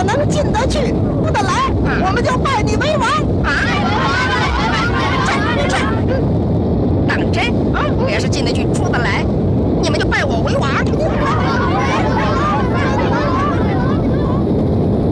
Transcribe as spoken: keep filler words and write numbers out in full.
要能进得去，出得来，我们就拜你为王。啊，这这当真啊？我要是进得去，出得来，你们就拜我为王。